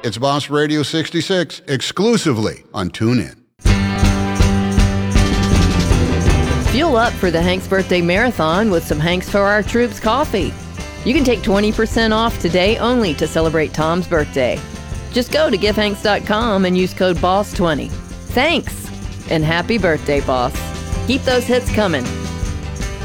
It's Boss Radio 66, exclusively on TuneIn. Fuel up for the Hanks Birthday Marathon with some Hanks for Our Troops coffee. You can take 20% off today only to celebrate Tom's birthday. Just go to givehanks.com and use code BOSS20. Thanks, and happy birthday, boss. Keep those hits coming.